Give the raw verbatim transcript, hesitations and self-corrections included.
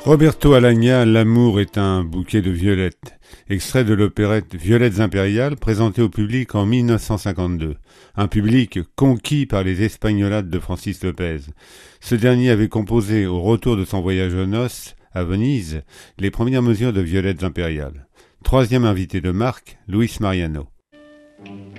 Roberto Alagna, L'amour est un bouquet de violettes, extrait de l'opérette Violettes impériales, présentée au public en mille neuf cent cinquante-deux. Un public conquis par les espagnolades de Francis Lopez. Ce dernier avait composé, au retour de son voyage aux noces, à Venise, les premières mesures de Violettes impériales. Troisième invité de marque, Luis Mariano.